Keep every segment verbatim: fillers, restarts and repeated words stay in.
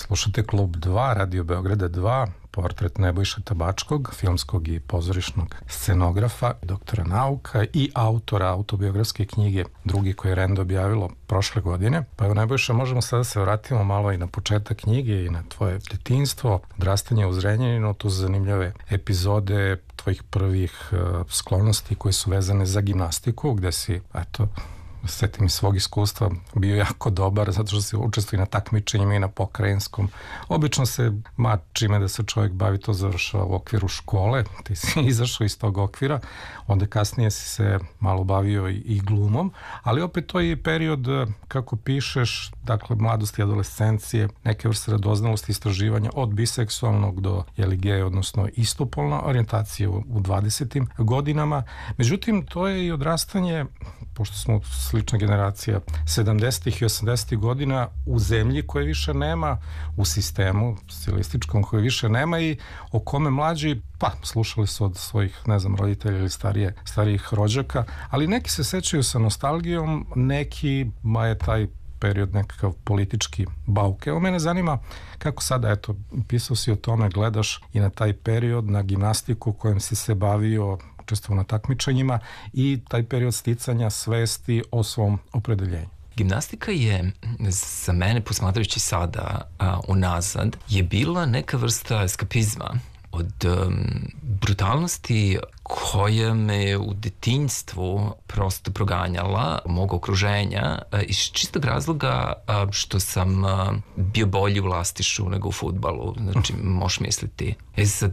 Slušate Klub dva, Radio Beograda dva, portret Nebojše Tabačkog, filmskog i pozorišnog scenografa, doktora nauka i autora autobiografske knjige Drugi koje je Rendo objavilo prošle godine. Pa evo Nebojša, možemo sada se vratimo malo i na početak knjige i na tvoje detinjstvo, odrastanje u Zrenjaninu, tu zanimljive epizode tvojih prvih uh, sklonosti koje su vezane za gimnastiku, gde si, eto, setim iz svog iskustva, bio jako dobar zato što se učestvuje na takmičenjima i na pokrajinskom. Obično se, ma čime da se čovjek bavi, to završava u okviru škole, ti si izašao iz tog okvira, onda kasnije si se malo bavio i, i glumom, ali opet to je period, kako pišeš, dakle, mladosti, adolescencije, neke vrste radoznalosti, istraživanja od biseksualnog do jeli gej, odnosno istopolna orijentacija u, u dvadesetim godinama. Međutim, to je i odrastanje, pošto smo slična generacija sedamdesetih i osamdesetih godina u zemlji koje više nema, u sistemu stilističkom koje više nema i o kome mlađi, pa, slušali su od svojih, ne znam, roditelja ili starije, starijih rođaka, ali neki se sećaju sa nostalgijom, neki, ma je taj period nekakav politički bauk. Evo, mene zanima kako sada, eto, pisao si o tome, gledaš i na taj period, na gimnastiku kojem si se bavio, učestvovao na takmičenjima i taj period sticanja svesti o svom opredeljenju. Gimnastika je, za mene, posmatrajući sada a, unazad, je bila neka vrsta eskapizma od um, brutalnosti koja me u detinjstvu prosto proganjala, mog okruženja, iz čistog razloga što sam bio bolji u lastišu nego u fudbalu. Znači, možeš misliti. E sad,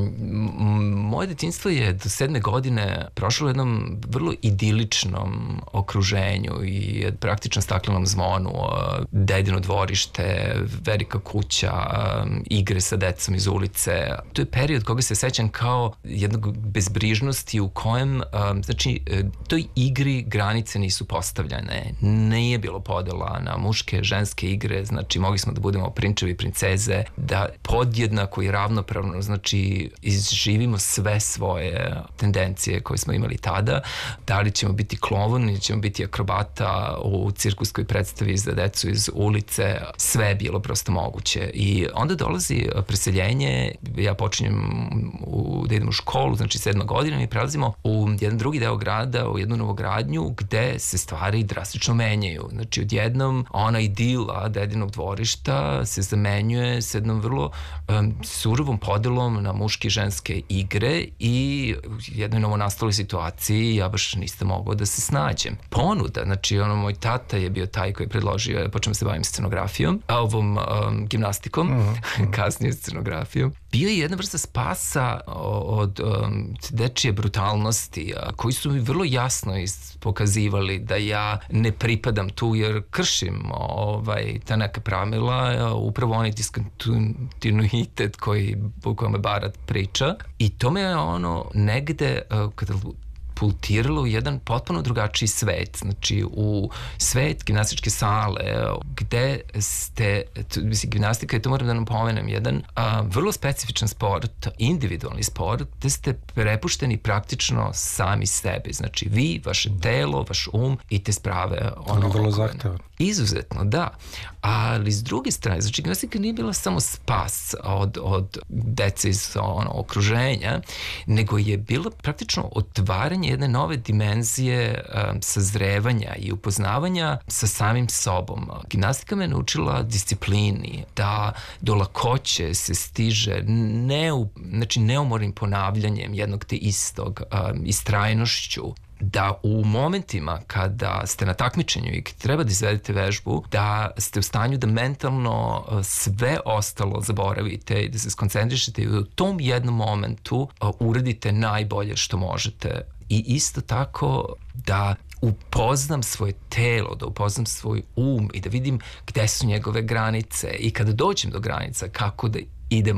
moje detinjstvo je do sedme godine prošlo u jednom vrlo idiličnom okruženju i praktično staklenom zvonu, dedino dvorište, velika kuća, igre sa decom iz ulice. To je period koga se sećam kao jednog bezbrižnosti u kojem, um, znači, toj igri granice nisu postavljane. Nije bilo podela na muške, ženske igre, znači mogli smo da budemo prinčevi i princeze, da podjednako i ravnopravno, znači, izživimo sve svoje tendencije koje smo imali tada. Da li ćemo biti klovon ili ćemo biti akrobata u cirkuskoj predstavi za decu iz ulice, sve je bilo prosto moguće. I onda dolazi preseljenje, ja počinjem u, da idem u školu, znači sedma godina, mi prelazimo u jedan drugi deo grada, u jednu novogradnju, gde se stvari drastično menjaju. Znači, odjednom ona idila dedinog dvorišta se zamenjuje s jednom vrlo um, surovom podelom na muške i ženske igre i u jednoj novonastaloj situaciji ja baš nisam mogao da se snađem. Ponuda, znači, ono, moj tata je bio taj koji je predložio, ja počnem se bavim scenografijom, a ovom um, gimnastikom, mm-hmm. kasnije scenografijom. Bio je jedna vrsta spasa od um, dečije brutalnosti, a, koji su mi vrlo jasno pokazivali da ja ne pripadam tu jer kršim ovaj, ta neka pravila, upravo onaj diskontinuitet koji u kome Barat priča. I to me je ono negde, kada pultiralo u jedan potpuno drugačiji svet, znači u svet gimnastičke sale, gde ste, mislim, gimnastika je, to moram da nam pomenem, jedan a, vrlo specifičan sport, individualni sport, gde ste prepušteni praktično sami sebi, znači vi, vaše telo, vaš um i te sprave ono vrlo zahtevan. Izuzetno, da. Ali s druge strane, znači gimnastika nije bila samo spas od, od dece iz ono, okruženja, nego je bilo praktično otvaranje jedne nove dimenzije um, sazrevanja i upoznavanja sa samim sobom. Gimnastika me naučila disciplini, da do lakoće se stiže ne, znači neumornim ponavljanjem jednog te istog, um, istrajnošću, da u momentima kada ste na takmičenju i kada treba da izvedete vežbu, da ste u stanju da mentalno sve ostalo zaboravite i da se skoncentrišete i u tom jednom momentu uradite najbolje što možete. I isto tako da upoznam svoje telo, da upoznam svoj um i da vidim gde su njegove granice i kada dođem do granica kako da idemo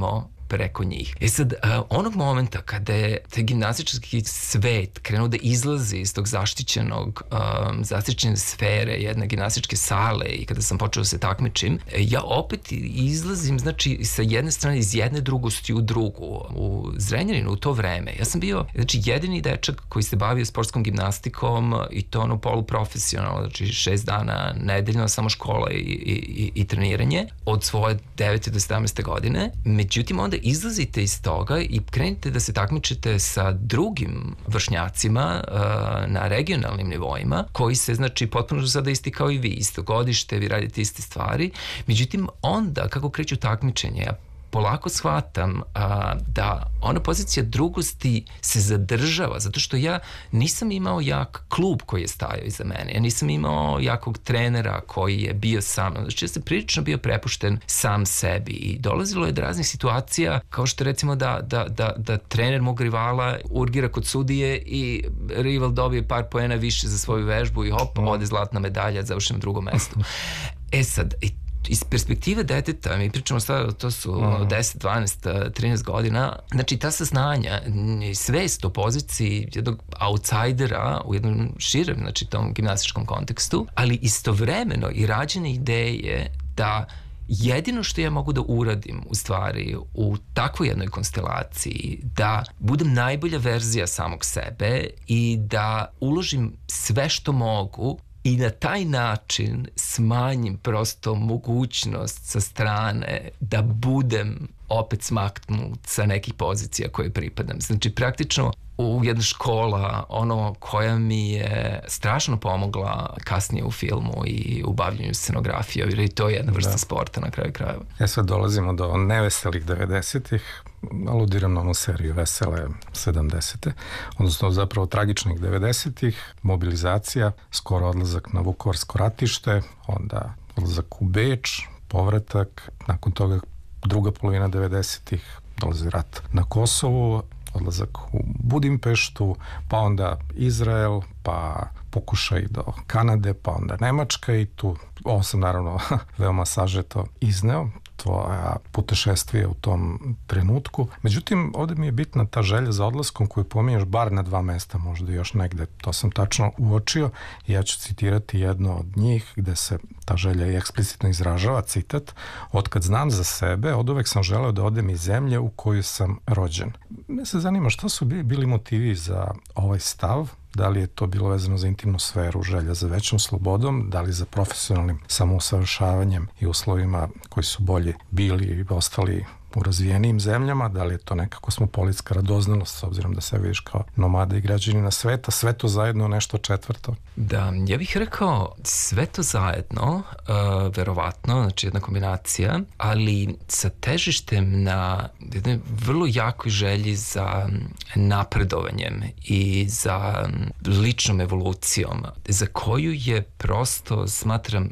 preko njih. E sad, onog momenta kada je taj gimnastički svet krenuo da izlazi iz tog zaštićenog, um, zaštićene sfere jedne gimnastičke sale i kada sam počeo da se takmičim, ja opet izlazim, znači, sa jedne strane iz jedne drugosti u drugu. U Zrenjaninu u to vreme ja sam bio, znači, jedini dečak koji se bavio sportskom gimnastikom i to ono poluprofesionalno, znači šest dana nedeljno, samo škola i, i, i treniranje od svoje devete do sedamnaeste godine. Međutim, onda izlazite iz toga i krenete da se takmičite sa drugim vršnjacima uh, na regionalnim nivoima, koji se, znači, potpuno sada isti kao i vi, isto godište, vi radite iste stvari. Međutim, onda, kako kreću takmičenje, ja polako shvatam a, da ona pozicija drugosti se zadržava, zato što ja nisam imao jak klub koji je stajao iza mene, ja nisam imao jakog trenera koji je bio sa mnom, znači ja sam prilično bio prepušten sam sebi i dolazilo je do raznih situacija, kao što recimo da, da, da, da trener mog rivala urgira kod sudije i rival dobije par poena više za svoju vežbu i hop, ode zlatna medalja, završim na drugom mestu. E sad, i iz perspektive deteta, mi pričamo sad, to su uh-huh. deset, dvanaest, trinaest godina, znači ta saznanja, svest o poziciji jednog outsidera u jednom širem, znači tom gimnastičkom kontekstu, ali istovremeno i rađene ideje da jedino što ja mogu da uradim u stvari u takvoj jednoj konstelaciji, da budem najbolja verzija samog sebe i da uložim sve što mogu i na taj način smanjim prosto mogućnost sa strane da budem opet smaknut sa nekih pozicija koje pripadam. Znači, praktično u jedna škola, ono koja mi je strašno pomogla kasnije u filmu i u bavljenju scenografije, jer je to jedna vrsta da. sporta na kraju krajeva. Ja sad dolazimo do neveselih devedesetih, aludiram na onu seriju Vesele sedamdesete, odnosno zapravo tragičnih devedesetih, mobilizacija, skoro odlazak na Vukovarsko ratište, onda odlazak u Beč, povratak, nakon toga druga polovina devedesetih, dolazi rat na Kosovu, odlazak u Budimpeštu, pa onda Izrael, pa pokušaj do Kanade, pa onda Nemačka i tu, ovo sam naravno veoma sažeto izneo, tvoja putešestvije u tom trenutku. Međutim, ovde mi je bitna ta želja za odlaskom koju pominješ bar na dva mesta, možda još negde, to sam tačno uočio i ja ću citirati jedno od njih gde se ta želja i eksplicitno izražava, citat: "Otkad znam za sebe, oduvek sam želeo da odem iz zemlje u kojoj sam rođen." Me se zanima šta su bili motivi za ovaj stav, da li je to bilo vezano za intimnu sferu, želja za većom slobodom, da li za profesionalnim samousavršavanjem i uslovima koji su bolji bili i ostali u razvijenijim zemljama, da li je to neka kosmopolitska radoznalost s obzirom da se vidiš kao nomada i građanina sveta, sve to zajedno nešto četvrto? Da, ja bih rekao sve to zajedno, uh, verovatno, znači jedna kombinacija, ali sa težištem na jednoj vrlo jakoj želji za napredovanjem i za ličnom evolucijom, za koju je prosto, smatram,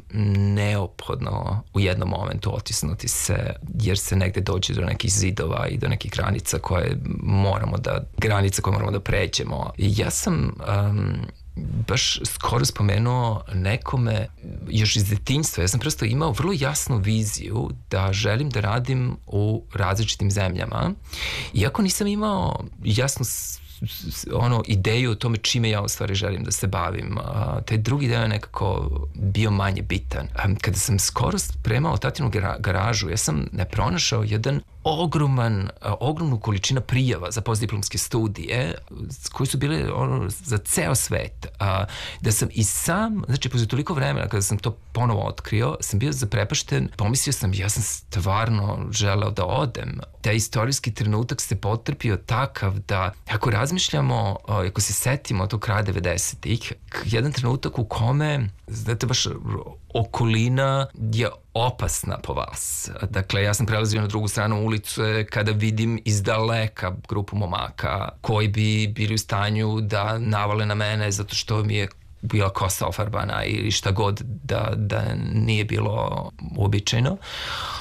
neophodno u jednom momentu otisnuti se, jer se negde dođe do nekih zidova i do nekih granica koje moramo da, granica koje moramo da pređemo. Ja sam um, baš skoro spomenuo nekome još iz detinjstva. Ja sam prosto imao vrlo jasnu viziju da želim da radim u različitim zemljama. Iako nisam imao jasnu ono ideju o tome čime ja u stvari želim da se bavim. A, taj drugi deo je nekako bio manje bitan. A, kada sam skoro spremao tatinu garažu, ja sam ne pronašao jedan ogroman, ogromnu količinu prijava za postdiplomske studije koji su bile ono, za ceo svet. A, da sam i sam, znači posle toliko vremena kada sam to ponovo otkrio, sam bio zaprepašten, pomislio sam, ja sam stvarno želeo da odem. Taj istorijski trenutak se potrpio takav da, ako razmišljamo, ako se setimo tog kraja devedesetih, jedan trenutak u kome, znate, baš okolina je opasna po vas. Dakle, ja sam prelazio na drugu stranu ulice kada vidim iz daleka grupu momaka koji bi bili u stanju da navale na mene zato što mi je bila kosa ofarbana ili šta god da, da nije bilo uobičajeno.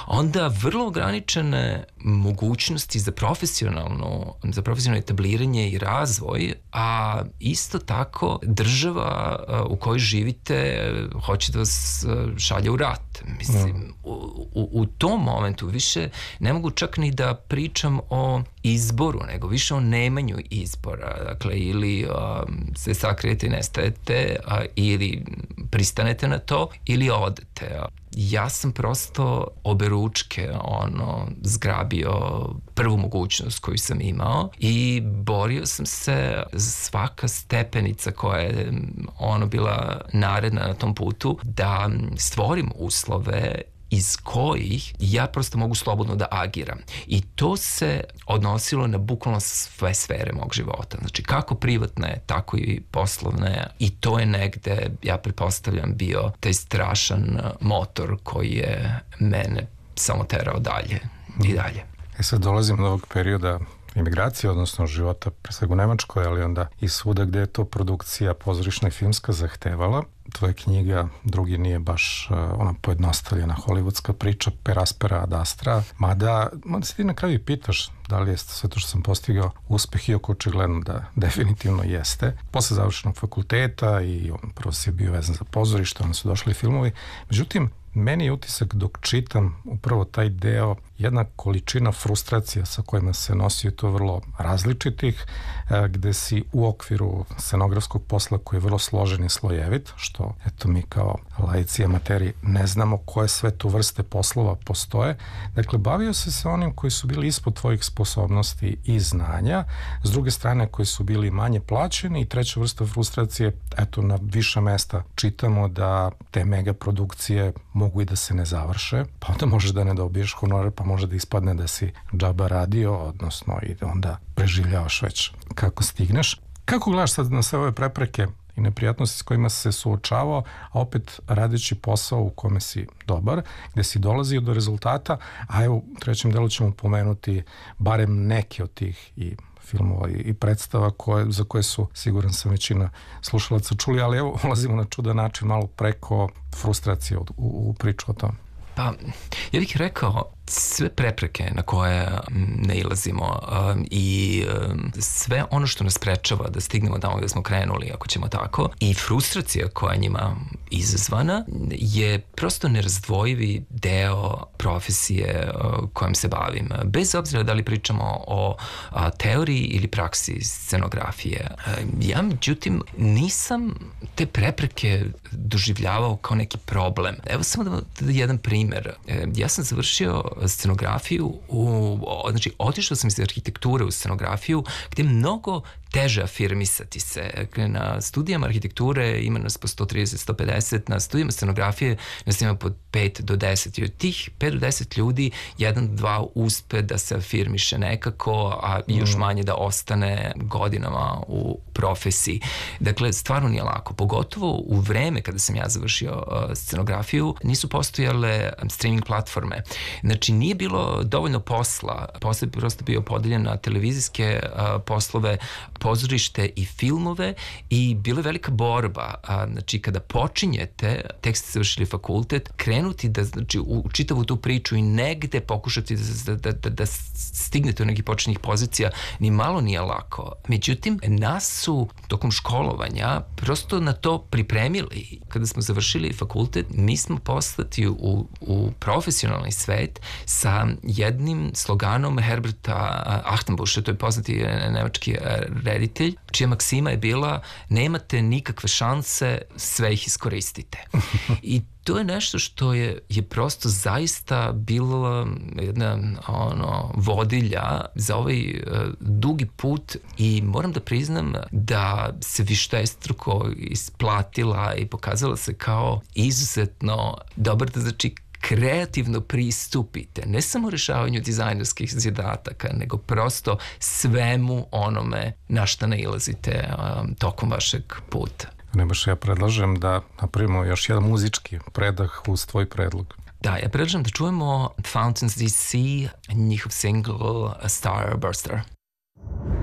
onda vrlo ograničene mogućnosti za profesionalno, za profesionalno etabliranje i razvoj, a isto tako država u kojoj živite hoće da vas šalje u rat. Mislim, u, u, u tom momentu više ne mogu čak ni da pričam o izboru, nego više o nemanju izbora. Dakle, ili um, se sakrijete i nestajete, a, ili pristanete na to, ili odete. Ja sam prosto oberučke ono, zgrabio prvu mogućnost koju sam imao i borio sam se svaka stepenica koja je ono bila naredna na tom putu da stvorim uslove iz kojih ja prosto mogu slobodno da agiram. I to se odnosilo na bukvalno sve sfere mog života. Znači, kako privatne, tako i poslovne. I to je negde, ja pretpostavljam, bio taj strašan motor koji je mene samo terao dalje i dalje. E sad dolazim do ovog perioda imigracije, odnosno života pre svega u Nemačkoj, ali onda i svuda gde je to produkcija pozorišna i filmska zahtevala. Tvoja knjiga, drugi nije baš uh, ona pojednostavljena hollywoodska priča per aspera ad astra, mada, mada se ti na kraju i pitaš da li jeste sve to što sam postigao uspeh, iako očigledno da definitivno jeste. Posle završenog fakulteta i on prvo si bio vezan za pozorište, onda su došli filmovi. Međutim, meni je utisak dok čitam upravo taj deo, jedna količina frustracija sa kojima se nosio to vrlo različitih, gde si u okviru scenografskog posla koji je vrlo složen i slojevit, što eto mi kao laici amateri ne znamo koje sve tu vrste poslova postoje. Dakle, bavio se sa onim koji su bili ispod tvojih sposobnosti i znanja, s druge strane koji su bili manje plaćeni i treća vrsta frustracije, eto na više mesta čitamo da te mega produkcije mogu i da se ne završe, pa onda možeš da ne dobiješ honorar, pa može da ispadne da si džaba radio, odnosno i onda preživljavaš već kako stigneš. Kako gledaš sad na sve ove prepreke i neprijatnosti s kojima se suočavao, a opet radeći posao u kome si dobar, gde si dolazio do rezultata, a evo u trećem delu ćemo pomenuti barem neke od tih i filmova i predstava koje, za koje su, siguran sam, većina slušalaca čuli, ali evo ulazimo na čudan način malo preko frustracije u, u priču o tom. Pa, ja bih rekao, sve prepreke na koje nailazimo um, i um, sve ono što nas sprečava da stignemo tamo gde smo krenuli, ako ćemo tako, i frustracija koja njima izazvana je prosto nerazdvojivi deo profesije uh, kojom se bavim. Bez obzira da li pričamo o a, teoriji ili praksi scenografije. Uh, ja, međutim, nisam te prepreke doživljavao kao neki problem. Evo samo da, da jedan primer. Uh, ja sam završio scenografiju, u, znači otišao sam iz arhitekture u scenografiju gde je mnogo teže afirmisati se. Na studijama arhitekture ima nas po sto trideset do sto pedeset, na studijama scenografije nas ima po pet do deset i od tih pet do deset ljudi jedan do dva uspe da se afirmiše nekako, a još manje da ostane godinama u profesiji. Dakle, stvarno nije lako. Pogotovo u vreme kada sam ja završio uh, scenografiju, nisu postojale streaming platforme. Znači, nije bilo dovoljno posla. Posle je prosto bio podeljen na televizijske uh, poslove, pozorište i filmove i bila je velika borba. A, znači, kada počinjete, tek ste završili fakultet, krenuti da, znači, u čitavu tu priču i negde pokušati da, da, da, da stignete u nekih početnih pozicija, ni malo nije lako. Međutim, nas su tokom školovanja prosto na to pripremili. Kada smo završili fakultet, mi smo poslati u, u profesionalni svet sa jednim sloganom Herberta Achtenbuscha, to je poznati nemački reditelj, čija maksima je bila: nemate nikakve šanse, sve ih iskoristite. I to je nešto što je, je prosto zaista bila jedna ono, vodilja za ovaj uh, dugi put i moram da priznam da se višestruko isplatila i pokazala se kao izuzetno dobar, da znači kreativno pristupite, ne samo rešavanju dizajnerskih zadataka, nego prosto svemu onome na šta nailazite um, tokom vašeg puta. Nemaš, ja predlažem da napravimo još jedan muzički predah uz tvoj predlog. Da, ja predlažem da čujemo Fountains D C, njihov single Starburster.